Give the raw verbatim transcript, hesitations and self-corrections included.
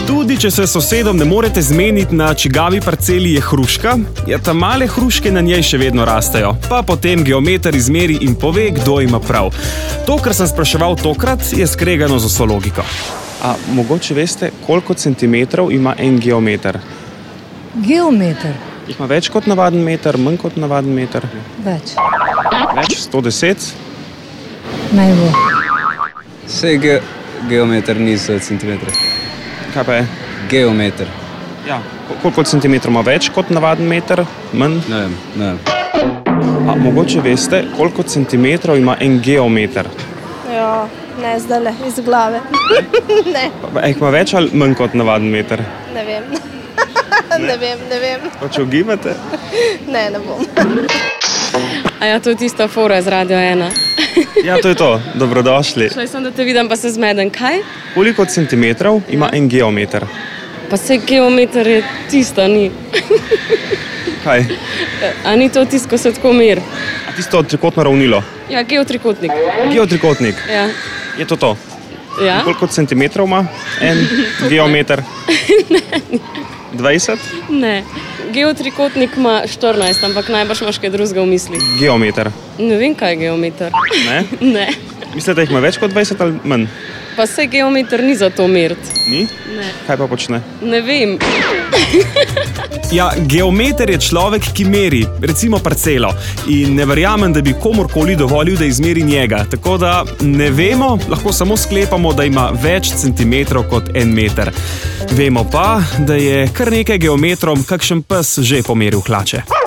Tudi če se s sosedom ne morete zmeniti, na čigavi parceli je hruška, ja, ta male hruške na njej še vedno rastejo. Pa potem geometer izmeri in pove, kdo ima prav. To, kar sem spraševal tokrat, je skregano z vso logiko. A mogoče veste, koliko centimetrov ima en geometer? Geometer? Jih ima več kot navaden meter, manj kot navaden meter? Več. Več? sto deset? Naj bo. Sej ge geometer niso centimetri. Kaj pa je? Geometer. Ja, koliko centimetrov ima več kot navaden meter, manj? Ne vem, ne vem. A mogoče veste, koliko centimetrov ima en geometer? Ja, ne zdajle, iz glave. Ne. Jih ima več ali manj kot navaden meter? Ne vem. Ne vem, ne vem. Pa če ugibate? Ne, ne bom. A ja, to je tista fora z Radio ena. Ja, to je to. Dobrodošli. Šla sem, da te vidim, pa se zmeden. Kaj? Koliko centimetrov ima en geometer? Pa se geometer je tisto, ni. Kaj? A ni to tisto, ko se tako mer? A tisto trikotno ravnilo? Ja, geotrikotnik. Geotrikotnik? Ja. Je to to? Ja. Koliko centimetrov ima en geometer? Ne. dvajset? Ne. Geotrikotnik ima štirinajst, ampak najbrž imaš kaj drugega v misli. Geometer? Ne vem, kaj je geometer. Ne? Ne. Mislite, da jih ima več kot dvajset ali manj? Pa se geometer ni za to meriti. Ni? Ne. Kaj pa počne? Ne vem. Ja, geometer je človek, ki meri, recimo parcelo. In ne verjamem, da bi komorkoli dovolil, da izmeri njega. Tako da ne vemo, lahko samo sklepamo, da ima več centimetrov kot en meter. Vemo pa, da je kar nekaj geometrom kakšen pes že pomeril hlače.